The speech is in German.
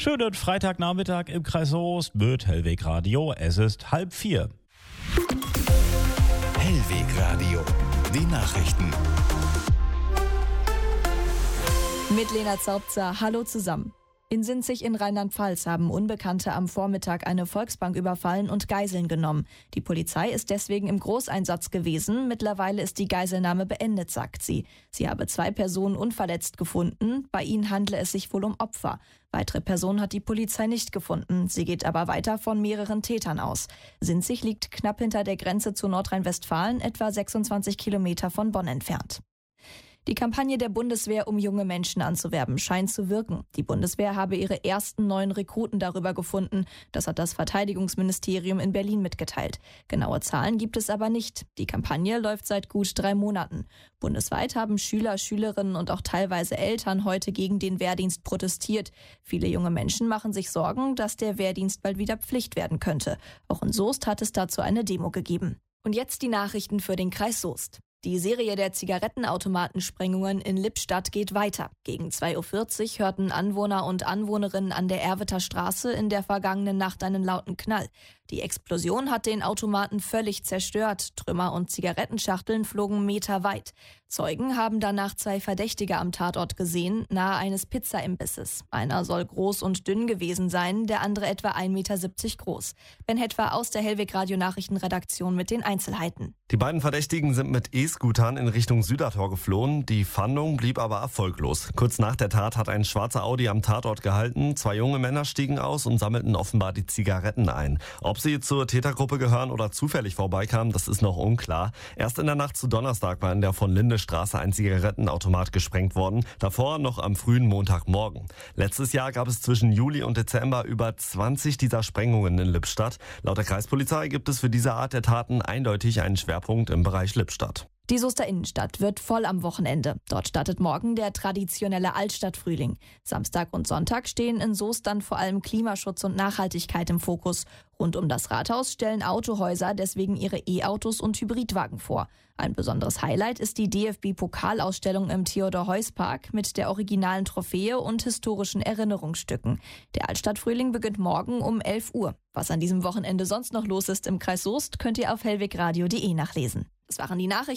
Schönen Freitagnachmittag im Kreis Soest mit Hellweg Radio. Es ist 3:30. Hellweg Radio, die Nachrichten. Mit Lena Zaubzer, hallo zusammen. In Sinzig in Rheinland-Pfalz haben Unbekannte am Vormittag eine Volksbank überfallen und Geiseln genommen. Die Polizei ist deswegen im Großeinsatz gewesen. Mittlerweile ist die Geiselnahme beendet, sagt sie. Sie habe 2 Personen unverletzt gefunden. Bei ihnen handle es sich wohl um Opfer. Weitere Personen hat die Polizei nicht gefunden. Sie geht aber weiter von mehreren Tätern aus. Sinzig liegt knapp hinter der Grenze zu Nordrhein-Westfalen, etwa 26 Kilometer von Bonn entfernt. Die Kampagne der Bundeswehr, um junge Menschen anzuwerben, scheint zu wirken. Die Bundeswehr habe ihre ersten 9 Rekruten darüber gefunden. Das hat das Verteidigungsministerium in Berlin mitgeteilt. Genaue Zahlen gibt es aber nicht. Die Kampagne läuft seit gut 3 Monaten. Bundesweit haben Schüler, Schülerinnen und auch teilweise Eltern heute gegen den Wehrdienst protestiert. Viele junge Menschen machen sich Sorgen, dass der Wehrdienst bald wieder Pflicht werden könnte. Auch in Soest hat es dazu eine Demo gegeben. Und jetzt die Nachrichten für den Kreis Soest. Die Serie der Zigarettenautomatensprengungen in Lippstadt geht weiter. Gegen 2:40 Uhr hörten Anwohner und Anwohnerinnen an der Erwitter Straße in der vergangenen Nacht einen lauten Knall. Die Explosion hat den Automaten völlig zerstört. Trümmer und Zigarettenschachteln flogen meterweit. Zeugen haben danach 2 Verdächtige am Tatort gesehen, nahe eines Pizzaimbisses. Einer soll groß und dünn gewesen sein, der andere etwa 1,70 Meter groß. Ben Hetwer aus der Hellweg Radio Nachrichtenredaktion mit den Einzelheiten. Die beiden Verdächtigen sind mit E-Scootern in Richtung Südertor geflohen. Die Fahndung blieb aber erfolglos. Kurz nach der Tat hat ein schwarzer Audi am Tatort gehalten. 2 junge Männer stiegen aus und sammelten offenbar die Zigaretten ein. Ob sie zur Tätergruppe gehören oder zufällig vorbeikamen, das ist noch unklar. Erst in der Nacht zu Donnerstag war in der von Linde Straße ein Zigarettenautomat gesprengt worden. Davor noch am frühen Montagmorgen. Letztes Jahr gab es zwischen Juli und Dezember über 20 dieser Sprengungen in Lippstadt. Laut der Kreispolizei gibt es für diese Art der Taten eindeutig einen Schwerpunkt im Bereich Lippstadt. Die Soester Innenstadt wird voll am Wochenende. Dort startet morgen der traditionelle Altstadtfrühling. Samstag und Sonntag stehen in Soest dann vor allem Klimaschutz und Nachhaltigkeit im Fokus. Rund um das Rathaus stellen Autohäuser deswegen ihre E-Autos und Hybridwagen vor. Ein besonderes Highlight ist die DFB-Pokalausstellung im Theodor-Heuss-Park mit der originalen Trophäe und historischen Erinnerungsstücken. Der Altstadtfrühling beginnt morgen um 11 Uhr. Was an diesem Wochenende sonst noch los ist im Kreis Soest, könnt ihr auf hellwegradio.de nachlesen. Das waren die Nachrichten.